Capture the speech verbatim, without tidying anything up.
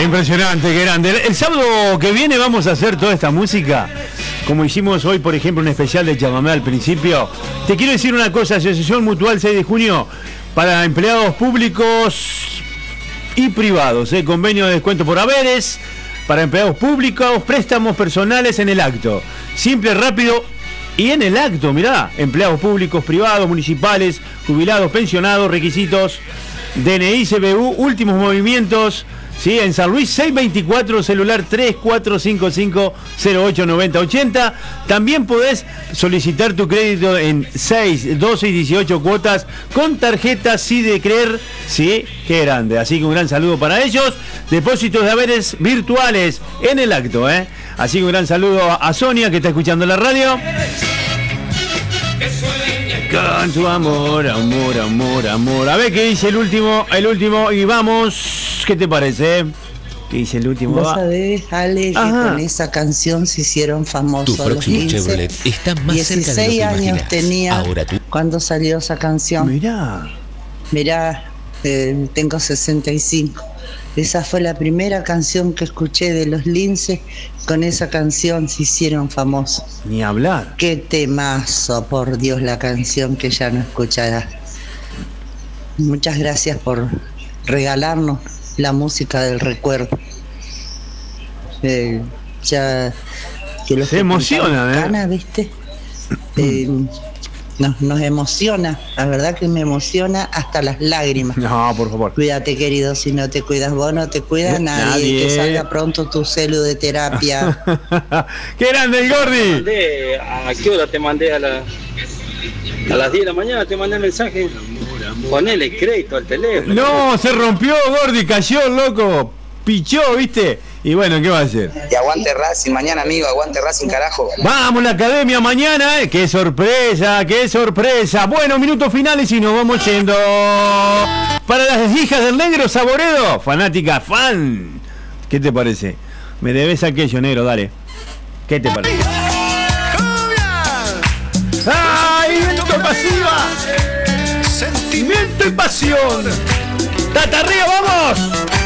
Impresionante, qué grande. El, el sábado que viene vamos a hacer toda esta música, como hicimos hoy, por ejemplo, un especial de chamamé al principio. Te quiero decir una cosa, Asociación Mutual seis de junio, para empleados públicos y privados, ¿eh? Convenio de descuento por haberes, para empleados públicos, préstamos personales en el acto. Simple, rápido y en el acto, mirá, empleados públicos, privados, municipales, jubilados, pensionados, requisitos, D N I, C B U, últimos movimientos, ¿sí? En San Luis, seiscientos veinticuatro, celular tres cuatro cinco cinco cero ocho nueve cero ocho cero. También podés solicitar tu crédito en seis, doce y dieciocho cuotas con tarjeta Sí de Creer, ¿sí? Qué grande. Así que un gran saludo para ellos. Depósitos de haberes virtuales en el acto, ¿eh? Así que un gran saludo a Sonia, que está escuchando la radio. Con su amor, amor, amor, amor. A ver qué dice el último, el último y vamos. ¿Qué te parece? ¿Qué dice el último? Vos sabés, Ale, que Ajá. con esa canción se hicieron famosos. Tu próximo los quince, Chevrolet está más cerca de lo que dieciséis años imaginas. tenía Ahora tú. cuando salió esa canción. Mirá. Mirá, eh, tengo sesenta y cinco. Esa fue la primera canción que escuché de los Lince. Con esa canción se hicieron famosos. Ni hablar. Qué temazo, por Dios, la canción que ya no escucharás. Muchas gracias por regalarnos la música del recuerdo. Eh, ya que los Se que emocionan, cantamos ¿eh? Cana, ¿viste? Eh, nos, nos emociona, la verdad que me emociona hasta las lágrimas. No, por favor. Cuídate, querido, si no te cuidas vos, no te cuida Eh, nadie. nadie. Que salga pronto tu celu de terapia. ¡Qué grande el Gordi! Mandé, ¿a qué hora te mandé? A, la, a las diez de la mañana te mandé el mensaje. Ponele crédito al teléfono. No, se rompió, Gordi, cayó, loco. Pichó, ¿viste? Y bueno, ¿qué va a hacer? Y aguante Racing, mañana amigo, aguante Racing, carajo. Vamos, la academia mañana, ¿eh? ¡Qué sorpresa, qué sorpresa! Bueno, minutos finales y nos vamos yendo. Para las hijas del negro Saboredo, fanática, fan. ¿Qué te parece? Me debes aquello, negro, dale. ¿Qué te parece? ¡Ay, viento pasiva! Sentimiento y pasión. ¡Tata Río, vamos!